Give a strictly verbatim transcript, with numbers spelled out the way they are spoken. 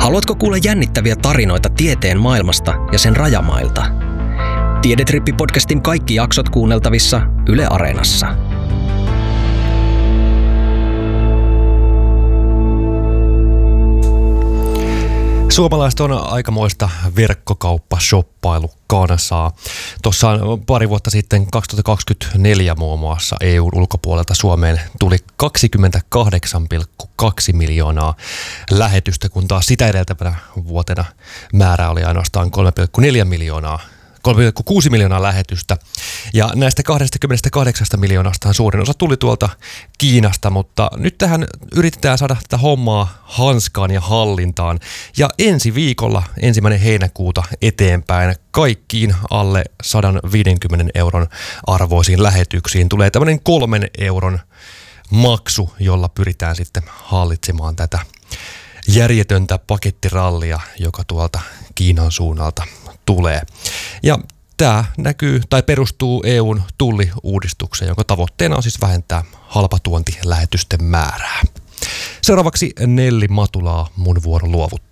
Haluatko kuulla jännittäviä tarinoita tieteen maailmasta ja sen rajamailta? Tiedetrippi-podcastin kaikki jaksot kuunneltavissa Yle Areenassa. Suomalaiset on aikamoista verkkokauppa-shoppailukansaa. Tuossa pari vuotta sitten kaksituhattakaksikymmentäneljä muun muassa E U:n ulkopuolelta Suomeen tuli kaksikymmentäkahdeksan pilkku kaksi miljoonaa lähetystä, kun taas sitä edeltävänä vuotena määrä oli ainoastaan kolme pilkku neljä miljoonaa. kolme pilkku kuusi miljoonaa lähetystä. Ja näistä kaksikymmentäkahdeksan miljoonasta suurin osa tuli tuolta Kiinasta, mutta nyt tähän yritetään saada tätä hommaa hanskaan ja hallintaan. Ja ensi viikolla, ensimmäinen heinäkuuta eteenpäin, kaikkiin alle sata viisikymmentä euron arvoisiin lähetyksiin tulee tämmöinen kolmen euron maksu, jolla pyritään sitten hallitsemaan tätä järjetöntä pakettirallia, joka tuolta Kiinan suunnalta tulee. Ja tämä näkyy tai perustuu E U:n tulliuudistukseen, jonka tavoitteena on siis vähentää halpatuontilähetysten määrää. Seuraavaksi Nelli Matulaa mun vuoro luovuttaa.